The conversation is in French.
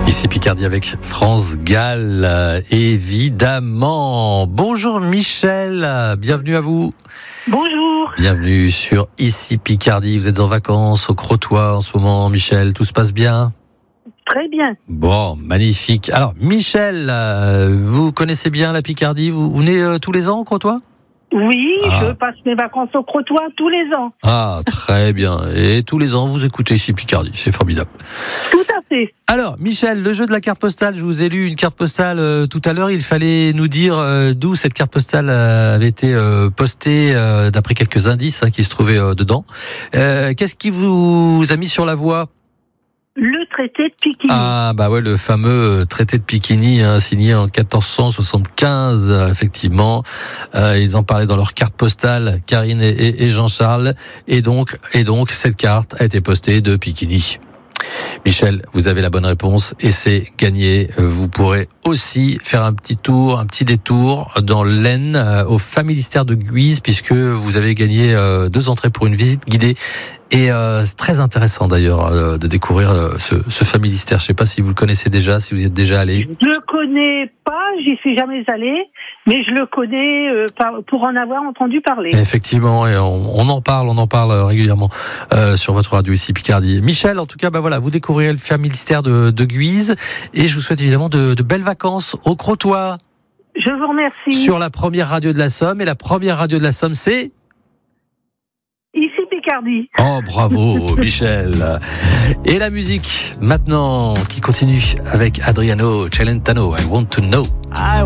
Ici Picardie avec France Gall, évidemment. Bonjour Michel, bienvenue à vous. Bonjour. Bienvenue sur Ici Picardie. Vous êtes en vacances au Crotoy en ce moment, Michel. Tout se passe bien ? Très bien. Bon, magnifique. Alors Michel, vous connaissez bien la Picardie ? Vous venez tous les ans au Crotoy ? Oui, je passe mes vacances au Crotoy tous les ans. Ah, très bien. Et tous les ans, vous écoutez Ici Picardie. C'est formidable. Tout à fait. Alors, Michel, le jeu de la carte postale, je vous ai lu une carte postale tout à l'heure. Il fallait nous dire d'où cette carte postale avait été postée, d'après quelques indices qui se trouvaient dedans. Qu'est-ce qui vous a mis sur la voie ? Le traité de Piquigny. Ah, bah ouais, le fameux traité de Piquigny, signé en 1475, effectivement. Ils en parlaient dans leur carte postale, Karine et Jean-Charles. Et donc, cette carte a été postée de Piquigny. Michel, vous avez la bonne réponse et c'est gagné. Vous pourrez aussi faire un petit détour dans l'Aisne, au Familistère de Guise, puisque vous avez gagné 2 entrées pour une visite guidée. Et c'est très intéressant d'ailleurs de découvrir ce Familistère. Je ne sais pas si vous le connaissez déjà, si vous y êtes déjà allé. Je le connais pas, j'y suis jamais allé, mais je le connais pour en avoir entendu parler. Effectivement, et on en parle régulièrement sur votre radio ici Picardie. Michel, en tout cas, voilà, vous découvrirez le Familistère de Guise et je vous souhaite évidemment de belles vacances au Crotoy. Je vous remercie. Sur la première radio de la Somme, et la première radio de la Somme, c'est Ici Picardie. Oh, bravo, Michel. Et la musique, maintenant, qui continue avec Adriano Celentano, I Want to Know.